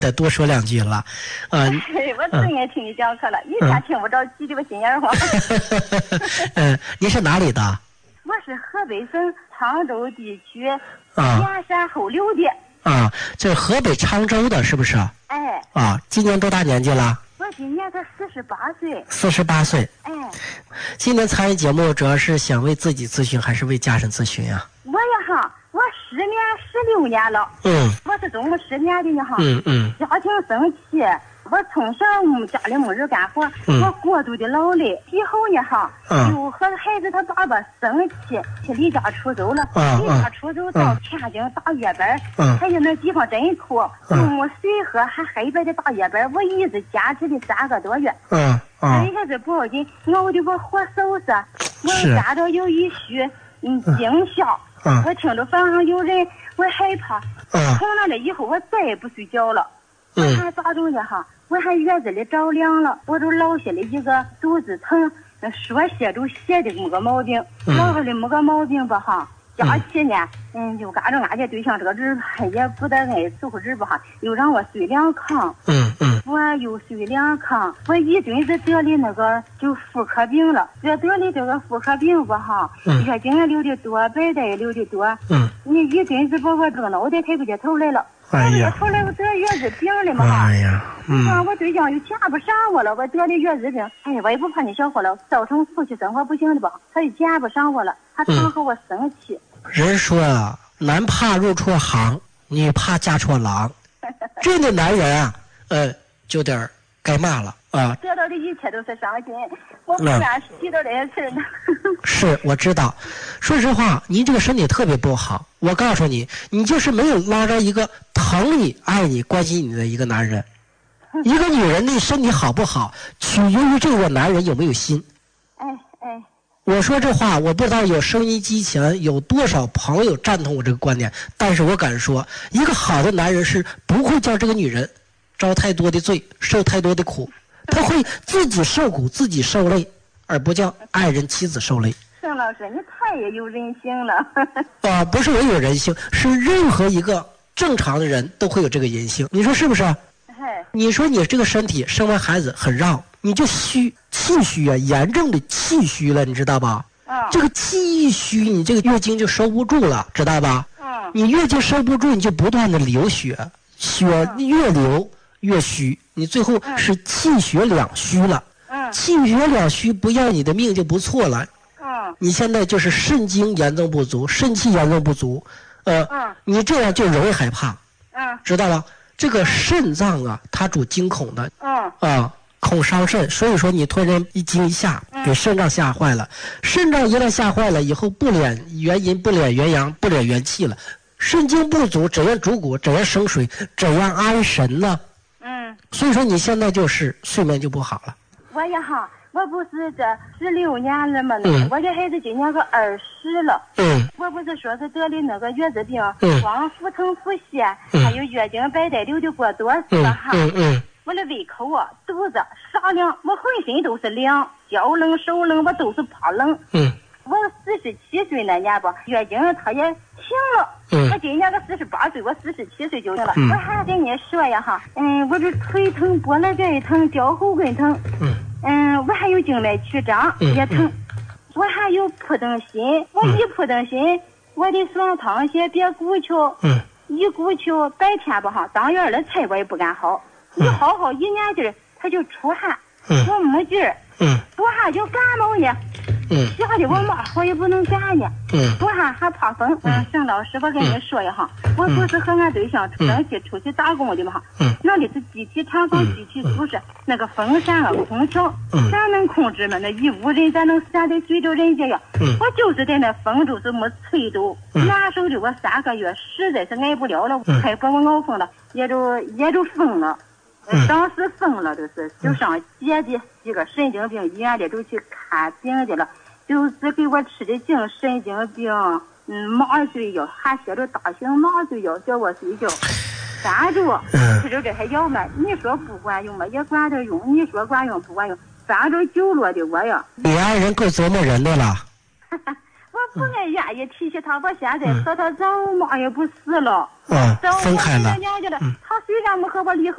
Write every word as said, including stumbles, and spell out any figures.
再多说两句了，啊、呃， 我最爱听你讲课了，一天听不着几句个心眼话。 嗯，您是哪里的？ 我是河北省沧州地区啊盐山后柳的。 啊，这是河北沧州的，是不是？ 哎。 啊，今年多大年纪了？ 我今年才四十八岁。 四十八岁。 哎。 今天参与节目主要是想为自己咨询，还是为家人咨询呀？ 我呀哈，我十年十六年了。 嗯。 我是中国十年的呢哈。 嗯嗯。 家庭生气。我从小我们家里没人干活， 嗯、 我过度的劳累，以后呢哈， 嗯、 就和孩子他爸爸生气，去离家出走了， 嗯、 离家出走到天津大月班， 嗯、 还有那地方真苦，又没水喝，还黑白的大月班，我一直坚持了三个多月。 嗯嗯。 一开始不要紧，熬的我活手噻，我感到有一虚，嗯，惊吓， 嗯， 我听着房上有人，我害怕， 嗯， 从那了以后我再也不睡觉了。我还咋着呢哈？我还院子里着凉了，我就落下了一个肚子疼，说写就写的没个毛病，落下的没个毛病吧哈。假期呢，嗯，就赶着俺家对象这个人也不得爱伺候人吧哈，又让我睡两炕， 嗯嗯， 我又睡两炕，我一准是得了那个就妇科病了，这得了这个妇科病吧哈，月经也流的多，白带也流的多， 嗯， 你一准是把我这个脑袋抬不起头来了。 哎呀， 后来我得月子病了嘛， 哎呀，嗯， 啊，我对象又见不上我了，我得了月子病，哎呀，我也不怕你小伙了，造成夫妻生活不行的吧，他就见不上我了，他常和我生气。 嗯、人说啊，男怕入错行，女怕嫁错郎，这样的男人啊，呃，就点该骂了啊。 得到的一切都是伤心，我不愿提到这些事呢。 是，我知道。说实话，您这个身体特别不好。我告诉你，你就是没有捞着一个疼你、爱你、关心你的一个男人。一个女人的身体好不好，取决于这个男人有没有心。 哎哎， 我说这话，我不知道有收音机前有多少朋友赞同我这个观点，但是我敢说，一个好的男人是不会叫这个女人遭太多的罪，受太多的苦，他会自己受苦，自己受累，而不叫爱人妻子受累。 郑老师，你太有人性了。 啊，不是我有人性，是任何一个正常的人都会有这个人性。你说是不是？你说你这个身体生完孩子很绕，你就虚气虚啊，严重的气虚了，你知道吧？ 嗯。 这个气一虚，你这个月经就收不住了，知道吧？ 嗯。 你月经收不住，你就不断的流血，血越流越虚，你最后是气血两虚了。 嗯。 气血两虚，不要你的命就不错了。 嗯。 你现在就是肾精严重不足，肾气严重不足，呃， 嗯。 你这样就容易害怕。 嗯。 知道吧？这个肾脏啊，它主惊恐的。 嗯。 啊，恐伤肾，所以说你突然一惊一吓，给肾脏吓坏了。肾脏一旦吓坏了以后，不敛元阴，不敛元阳，不敛元气了。肾精不足，怎样主骨？怎样生水？怎样安神呢？ 嗯。 所以说你现在就是睡眠就不好了。 我呀哈，我不是这十六年了嘛， 嗯， 我这孩子今年个二十了。 嗯。 我不是说是得的那个月子病， 嗯， 光腹疼腹泻， 嗯， 还有月经白带流的过多次了哈。 嗯嗯。 我的胃口啊，肚子啥凉，我浑身都是凉，脚冷手冷，我都是怕冷。 嗯。 我四十七岁那年吧，月经它也停了。 嗯。 我今年个四十八岁，我四十七岁就停了。 嗯。 我还跟你说呀哈，嗯，我这腿疼，脖子盖疼，脚后跟疼。 嗯。 嗯，我还有静脉曲张， 嗯， 也疼。我还有扑腾心，我一扑腾心，我得双汤泻，别鼓球。 嗯。 一鼓球，白天吧哈，当院的菜我也不敢好。一好好一年劲儿，他就出汗。 嗯。 我没劲儿。 嗯。 出汗就感冒呢。 嗯。 吓得我妈我也不能干呢。 嗯。 出汗还怕风。嗯。沈老师，我跟你说呀哈，我不是和俺对象长期出去打工的嘛哈。 嗯。 那里是机器厂房、机器宿舍，那个风扇啊、空调，咱能控制吗？那一屋人咱能扇得随着人家呀。 嗯。 我就是在那风就是没吹走，难受的我三个月实在是挨不了了，快把我熬疯了，也就也就疯了。 嗯。 当时疯了，就是就上姐的几个神经病医院里头去看病去了，就是给我吃的净神经病，嗯，麻醉药，还写着大型麻醉药，叫我睡觉。三周吃着这些药嘛，你说不管用嘛，也管得用；你说管用不管用，反正久了的我呀。 你爱人够折磨人的了。 我不爱愿意提起他，我现在和他早嘛也不是了。 嗯，分开了。 他虽然没和我离婚。